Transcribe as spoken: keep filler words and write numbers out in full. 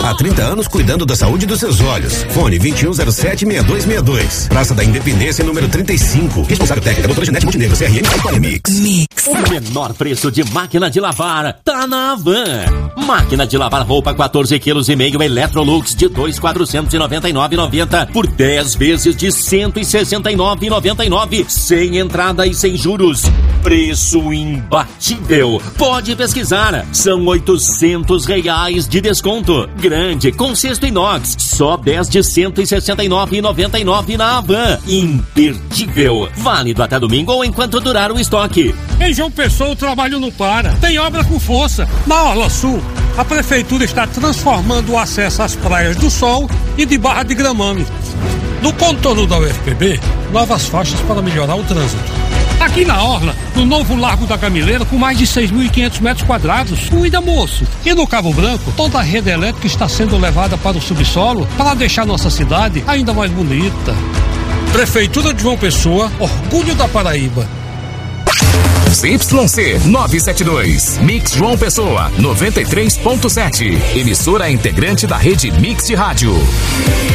Há trinta anos cuidando da saúde dos seus olhos. Fone vinte e um zero sete, seis dois seis dois. Praça da Independência, número trinta e cinco. Responsável técnica, doutora Janete Montenegro, C R M Mix. Mix. O menor preço de máquina de lavar tá na Havan. Máquina de lavar roupa quatorze quilos e meio Electrolux de dois mil quatrocentos e noventa e nove reais e noventa centavos por dez vezes de cento e sessenta e nove reais e noventa e nove centavos, sem entrada e sem juros. Preço imbatível. Pode pesquisar. São oitocentos reais de desconto. Grande, com cesto inox. Só dez de cento e sessenta e nove reais e noventa e nove centavos na Havan. Imperdível. Válido até domingo ou enquanto durar o estoque. Em João Pessoa o trabalho não para. Tem obra com força. Na Orla Sul, a prefeitura está transformando o acesso às praias do Sol e de Barra de Gramame. No contorno da U F P B, novas faixas para melhorar o trânsito. Aqui na Orla, no novo Largo da Gamileira, com mais de seis mil e quinhentos metros quadrados, cuida, moço. E no Cabo Branco, toda a rede elétrica está sendo levada para o subsolo para deixar nossa cidade ainda mais bonita. Prefeitura de João Pessoa, orgulho da Paraíba. Z Y C novecentos e setenta e dois, Mix João Pessoa, noventa e três ponto sete. Emissora integrante da rede Mix de Rádio.